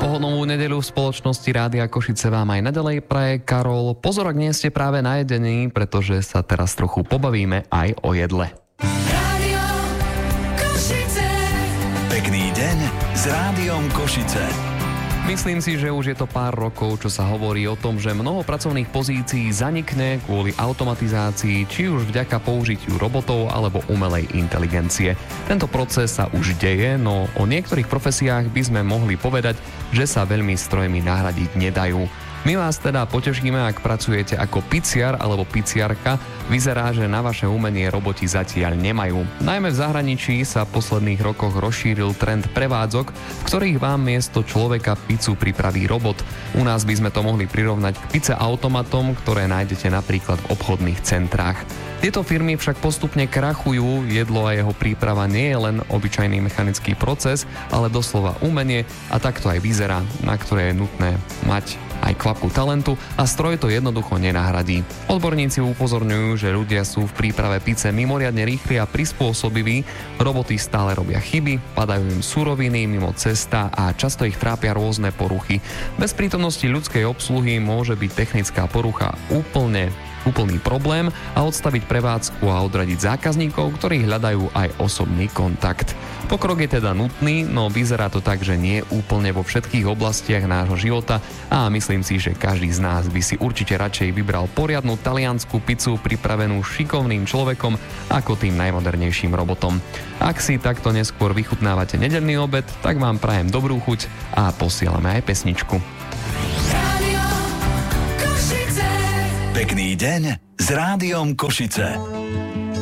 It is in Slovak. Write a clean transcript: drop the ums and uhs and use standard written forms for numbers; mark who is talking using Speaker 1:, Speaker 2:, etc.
Speaker 1: Pohodovú nedeľu v spoločnosti Rádia Košice vám aj naďalej praje Karol. Pozor, ak nie ste práve najedení, pretože sa teraz trochu pobavíme aj o jedle.
Speaker 2: Rádio Košice.
Speaker 3: Pekný deň s Rádiom Košice.
Speaker 1: Myslím si, že už je to pár rokov, čo sa hovorí o tom, že mnoho pracovných pozícií zanikne kvôli automatizácii, či už vďaka použitiu robotov alebo umelej inteligencie. Tento proces sa už deje, no o niektorých profesiách by sme mohli povedať, že sa veľmi strojmi nahradiť nedajú. My vás teda potešíme, ak pracujete ako piciar alebo piciarka. Vyzerá, že na vaše umenie roboti zatiaľ nemajú. Najmä v zahraničí sa v posledných rokoch rozšíril trend prevádzok, v ktorých vám miesto človeka pizzu pripraví robot. U nás by sme to mohli prirovnať k pizza automatom, ktoré nájdete napríklad v obchodných centrách. Tieto firmy však postupne krachujú, jedlo a jeho príprava nie je len obyčajný mechanický proces, ale doslova umenie a takto aj vyzerá, na ktoré je nutné mať aj kvapku talentu a stroj to jednoducho nenahradí. Odborníci upozorňujú, že ľudia sú v príprave pice mimoriadne rýchli a prispôsobiví, roboty stále robia chyby, padajú im suroviny mimo cesta a často ich trápia rôzne poruchy. Bez prítomnosti ľudskej obsluhy môže byť technická porucha úplný problém a odstaviť prevádzku a odradiť zákazníkov, ktorí hľadajú aj osobný kontakt. Pokrok je teda nutný, no vyzerá to tak, že nie úplne vo všetkých oblastiach nášho života a myslím si, že každý z nás by si určite radšej vybral poriadnu taliansku pizzu pripravenú šikovným človekom ako tým najmodernejším robotom. Ak si takto neskôr vychutnávate nedeľný obed, tak vám prajem dobrú chuť a posielame aj pesničku.
Speaker 2: Rádio Košice.
Speaker 3: Pekný deň s Rádiom Košice.